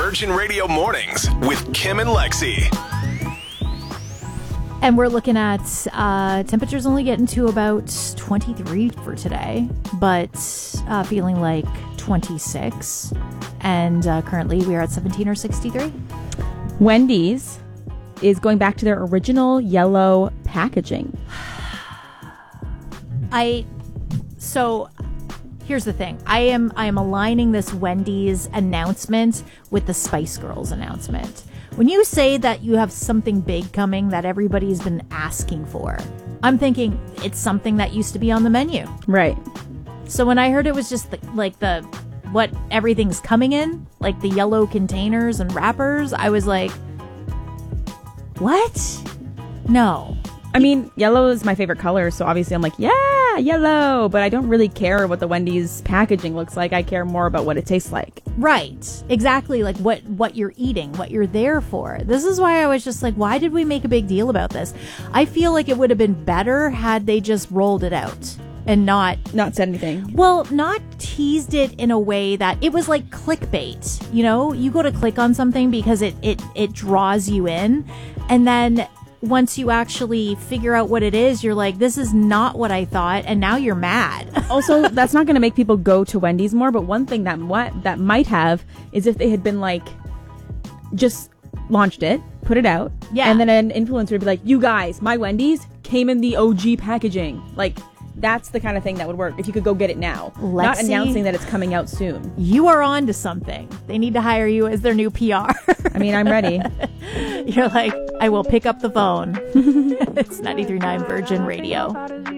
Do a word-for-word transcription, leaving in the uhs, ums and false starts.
Virgin Radio Mornings with Kim and Lexi. And we're looking at uh, temperatures only getting to about twenty-three for today, but uh, feeling like twenty-six. And uh, currently we are at seventeen or sixty-three. Wendy's is going back to their original yellow packaging. I, so here's the thing. I am, I am aligning this Wendy's announcement with the Spice Girls announcement. When you say that you have something big coming that everybody's been asking for, I'm thinking it's something that used to be on the menu. Right. So when I heard it was just the, like the, what everything's coming in, like the yellow containers and wrappers, I was like, what? No. I mean, yellow is my favorite color, so obviously I'm like, yeah, yellow. But I don't really care what the Wendy's packaging looks like. I care more about what it tastes like. Right. Exactly. Like what, what you're eating, what you're there for. This is why I was just like, why did we make a big deal about this? I feel like it would have been better had they just rolled it out and not... Not said anything. Well, not teased it in a way that... It was like clickbait, you know? You go to click on something because it, it, it draws you in. And then... once you actually figure out what it is, you're like, this is not what I thought, and now you're mad. Also, that's not going to make people go to Wendy's more, but one thing that what that might have is if they had been like, just launched it, put it out, yeah, and then an influencer would be like, you guys, my Wendy's came in the O G packaging. Like, that's the kind of thing that would work if you could go get it now. Lexi, not announcing that it's coming out soon. You are on to something. They need to hire you as their new P R. I mean, I'm ready. You're like, I will pick up the phone. It's ninety-three point nine Virgin Radio.